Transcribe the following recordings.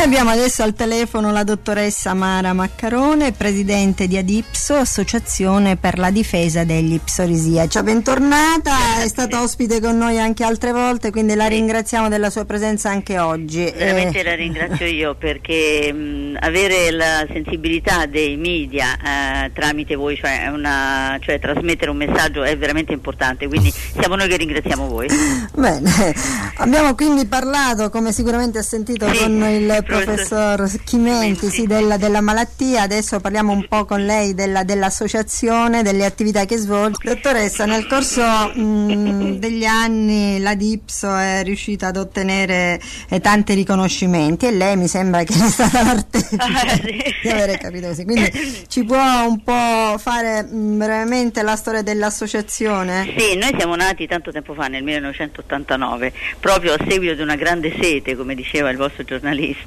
Abbiamo adesso al telefono la dottoressa Mara Maccarone, presidente di ADIPSO, Associazione per la difesa degli psorisiaci. Bentornata, è stata ospite con noi anche altre volte, quindi la ringraziamo della sua presenza anche oggi. Veramente la ringrazio io, perché avere la sensibilità dei media tramite voi, cioè trasmettere un messaggio è veramente importante, quindi siamo noi che ringraziamo voi. Bene, abbiamo quindi parlato, come sicuramente ha sentito, con il professor Chimenti, della malattia. Adesso parliamo un po' con lei dell'associazione, delle attività che svolge. Dottoressa, nel corso degli anni l'ADIPSO è riuscita ad ottenere tanti riconoscimenti e lei mi sembra che è stata l'artefice di aver capito così. Quindi ci può un po' fare brevemente la storia dell'associazione? Sì, noi siamo nati tanto tempo fa, nel 1989, proprio a seguito di una grande sete, come diceva il vostro giornalista,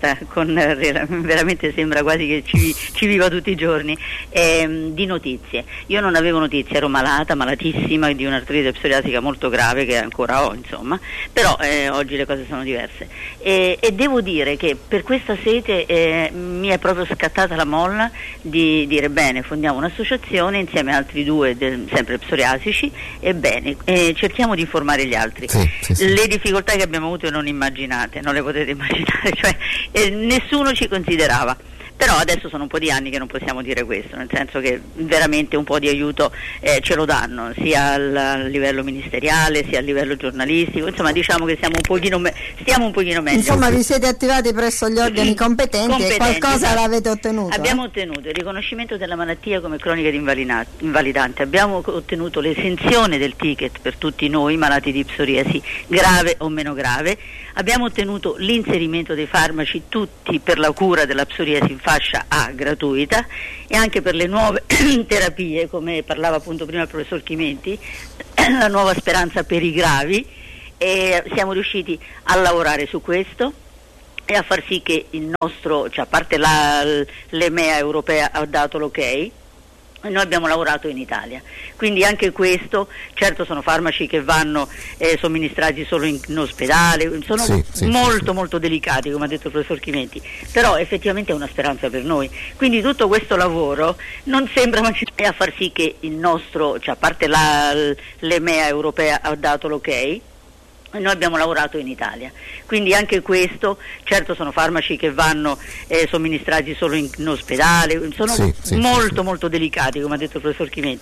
veramente sembra quasi che ci viva tutti i giorni, di notizie. Io non avevo notizie, ero malatissima di un'artrite psoriasica molto grave, che ancora ho, insomma, però oggi le cose sono diverse, e devo dire che per questa sete mi è proprio scattata la molla di dire: bene, fondiamo un'associazione insieme a altri due sempre psoriasici, e bene, cerchiamo di informare gli altri. Sì. Le difficoltà che abbiamo avuto non le potete immaginare, cioè nessuno ci considerava. Però adesso sono un po' di anni che non possiamo dire questo, nel senso che veramente un po' di aiuto ce lo danno, sia a livello ministeriale sia a livello giornalistico, insomma diciamo che stiamo un pochino meglio. Insomma, vi siete attivati presso gli organi competenti e qualcosa l'avete ottenuto? Abbiamo ottenuto il riconoscimento della malattia come cronica di invalidante, abbiamo ottenuto l'esenzione del ticket per tutti noi malati di psoriasi, grave o meno grave, abbiamo ottenuto l'inserimento dei farmaci tutti per la cura della psoriasi in fascia A gratuita, e anche per le nuove terapie, come parlava appunto prima il professor Chimenti, la nuova speranza per i gravi, e siamo riusciti a lavorare su questo e a far sì che il nostro, cioè a parte l'EMEA europea ha dato l'ok, noi abbiamo lavorato in Italia, quindi anche questo, certo sono farmaci che vanno somministrati solo in ospedale, sono molto delicati, come ha detto il professor Chimenti, però effettivamente è una speranza per noi, quindi tutto questo lavoro non sembra è a far sì che il nostro, cioè a parte l'EMEA europea ha dato l'ok, noi abbiamo lavorato in Italia, quindi anche questo, certo sono farmaci che vanno somministrati solo in ospedale, sono molto delicati, come ha detto il professor Chimenti,